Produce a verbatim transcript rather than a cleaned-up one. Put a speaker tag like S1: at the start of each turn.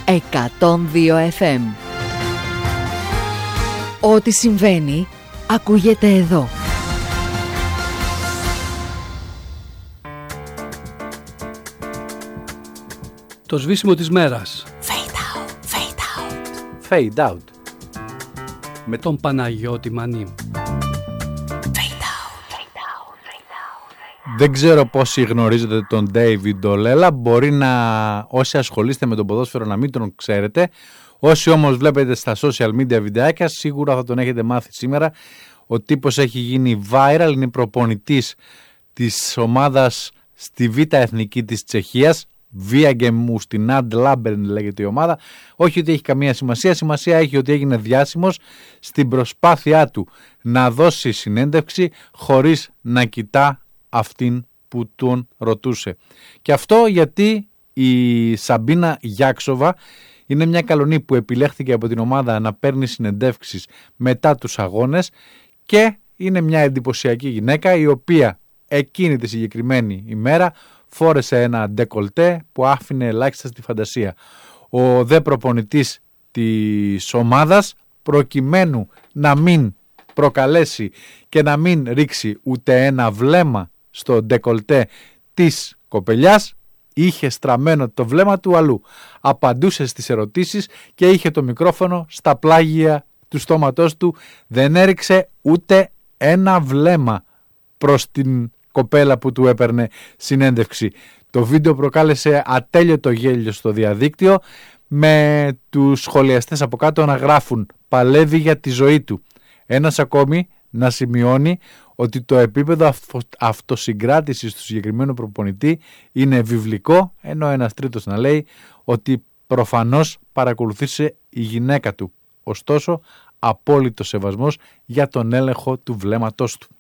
S1: εκατόν δύο εφ εμ. Ό,τι συμβαίνει ακούγεται εδώ.
S2: Το σβήσιμο της μέρας.
S1: Fade out, fade out.
S3: Fade out.
S2: Με τον Παναγιώτη Μανί.
S3: Δεν ξέρω πόσοι γνωρίζετε τον David Olela. Μπορεί να όσοι ασχολείστε με τον ποδόσφαιρο να μην τον ξέρετε. Όσοι όμως βλέπετε στα social media βιντεάκια σίγουρα θα τον έχετε μάθει σήμερα. Ο τύπος έχει γίνει viral, είναι προπονητής της ομάδας στη Β' Εθνική της Τσεχίας. Βίαγκεμου στην Αντ Λάμπερν λέγεται η ομάδα. Όχι ότι έχει καμία σημασία. Σημασία έχει ότι έγινε διάσημος στην προσπάθειά του να δώσει συνέντευξη χωρίς να κοιτά αυτήν που τον ρωτούσε. Και αυτό γιατί η Σαμπίνα Γιάξοβα είναι μια καλονή που επιλέχθηκε από την ομάδα να παίρνει συνεντεύξεις μετά τους αγώνες και είναι μια εντυπωσιακή γυναίκα η οποία εκείνη τη συγκεκριμένη ημέρα φόρεσε ένα ντεκολτέ που άφηνε ελάχιστα στη φαντασία. Ο δε προπονητής της ομάδας, προκειμένου να μην προκαλέσει και να μην ρίξει ούτε ένα βλέμμα στο ντεκολτέ της κοπελιάς, είχε στραμμένο το βλέμμα του αλλού. Απαντούσε στις ερωτήσεις και είχε το μικρόφωνο στα πλάγια του στόματός του. Δεν έριξε ούτε ένα βλέμμα προς την κοπέλα που του έπαιρνε συνέντευξη. Το βίντεο προκάλεσε ατέλειωτο γέλιο στο διαδίκτυο, με τους σχολιαστές από κάτω να γράφουν «Παλεύει για τη ζωή του». Ένας ακόμη να σημειώνει ότι το επίπεδο αυτοσυγκράτησης του συγκεκριμένου προπονητή είναι βιβλικό, ενώ ένας τρίτος να λέει ότι προφανώς παρακολουθήσε η γυναίκα του. Ωστόσο, απόλυτο σεβασμός για τον έλεγχο του βλέμματός του.